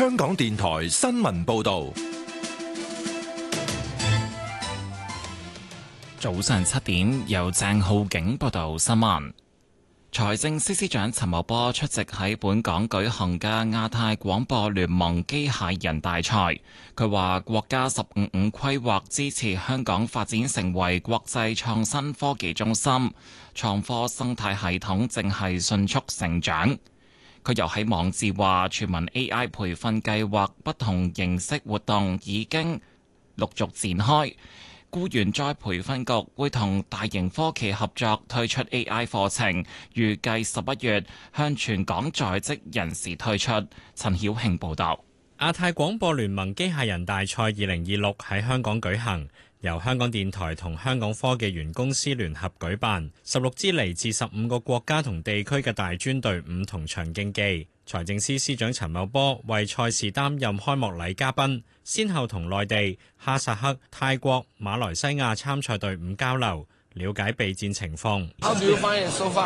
香港電台新聞報道。 早上7點，由鄭浩景報道新聞。財政司司長陳茂波出席喺本港舉行嘅亞太廣播聯盟機械人大賽。佢話國家15.5規劃支持香港發展成為國際創新科技中心，創科生態系統正係迅速成長。佢又喺網誌話，全民 AI 培訓計劃不同形式活動已經陸續展開。僱員再培訓局會同大型科技合作推出 AI 課程，預計11月向全港在職人士推出。陳曉慶報導。 亞太廣播聯盟機械人大賽2026喺香港舉行，由香港電台同香港科技園公司聯合舉辦，16支嚟自15個國家同地區嘅大專隊伍同場競技。財政司司長陳茂波為賽事擔任開幕禮嘉賓，先後同內地、哈薩克、泰國、馬來西亞參賽隊伍交流，了解備戰情況。 How do you find it so far?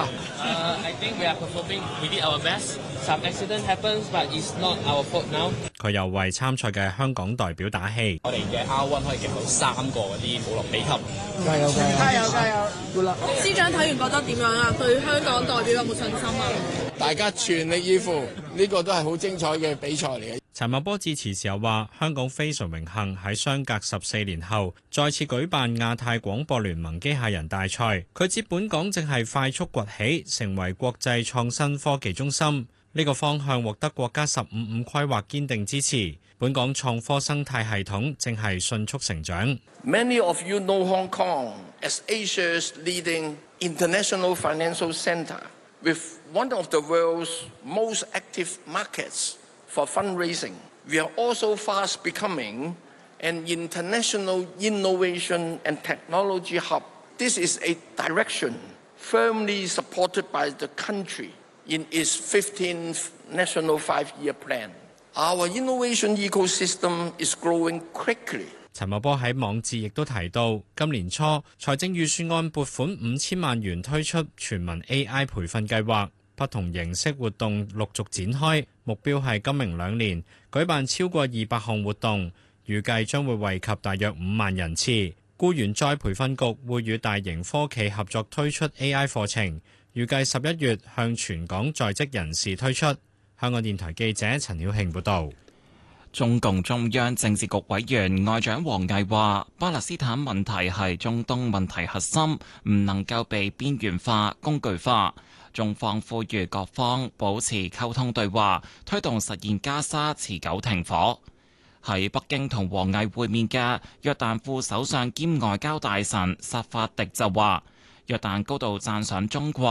I think we are performing. We did our best. Some accident happens, but it's not our fault now. 佢又為參賽嘅香港代表打氣。 我哋嘅 R1 可以擊到3個嗰啲保羅比級。 加油加油加油加油！ 司長睇完覺得點樣啊？對香港代表有冇信心啊？ 大家全力以赴，呢個都係好精彩嘅比賽嚟嘅。 陳茂波致辭時候話：香港非常榮幸喺相隔14年後再次舉辦亞太廣播聯盟機械人大賽。佢指本港正係快速崛起，成為國際創新科技中心。呢個方向獲得國家15.5規劃堅定支持。本港創科生態系統正係迅速成長。 Many of you know Hong Kong as Asia's leading international financial centre, with one of the world's most active markets for fundraising. We are also fast becoming an international innovation and technology hub. This is a direction firmly supported by the country in its 15th National Five-Year Plan. Our innovation ecosystem is growing quickly. 陳茂波喺網誌亦都提到，今年初財政預算案撥款5000萬元推出全民 AI 培訓計劃，不同形式活動陸續展開，目標係今明2年舉辦超過200項活動，預計將會惠及大約5萬人次。僱員再培訓局會與大型科技合作推出 AI 課程，預計11月向全港在職人士推出。香港電台記者陳曉慶報導。 中共中央政治局委員外長王毅話：巴勒斯坦問題係中東問題核心，唔能夠被邊緣化、工具化。中方呼籲各方保持溝通對話，推動實現加沙持久停火。喺北京同王毅會面嘅約旦副首相兼外交大臣薩法迪就話：約旦高度讚賞中國